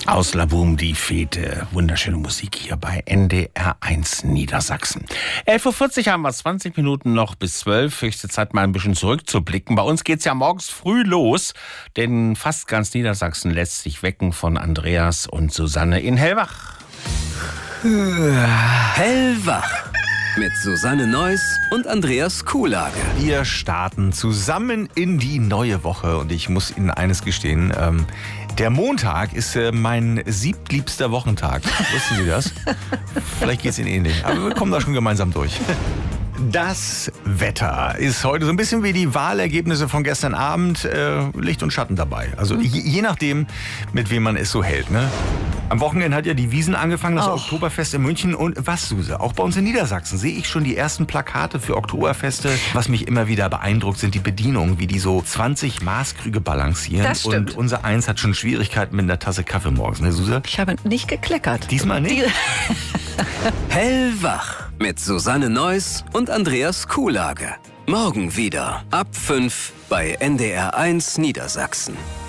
Aus Laboum die Fete. Wunderschöne Musik hier bei NDR 1 Niedersachsen. 11.40 Uhr haben wir 20 Minuten noch bis 12. Höchste Zeit, mal ein bisschen zurückzublicken. Bei uns geht's ja morgens früh los, denn fast ganz Niedersachsen lässt sich wecken von Andreas und Susanne in Hellwach. Hellwach mit Susanne Neuss und Andreas Kuhlage. Wir starten zusammen in die neue Woche und ich muss Ihnen eines gestehen, der Montag ist mein siebtliebster Wochentag. Wussten Sie das? Vielleicht geht es Ihnen ähnlich, aber wir kommen da schon gemeinsam durch. Das Wetter ist heute so ein bisschen wie die Wahlergebnisse von gestern Abend, Licht und Schatten dabei. Also je nachdem, mit wem man es so hält, ne? Am Wochenende hat ja die Wiesn angefangen, das Oktoberfest in München. Und was, Suse, auch bei uns in Niedersachsen sehe ich schon die ersten Plakate für Oktoberfeste. Was mich immer wieder beeindruckt, sind die Bedienungen, wie die so 20 Maßkrüge balancieren. Das stimmt. Und unser Eins hat schon Schwierigkeiten mit einer Tasse Kaffee morgens, ne, Suse? Ich habe nicht gekleckert. Diesmal nicht? Hellwach mit Susanne Neuss und Andreas Kuhlage. Morgen wieder ab 5 bei NDR 1 Niedersachsen.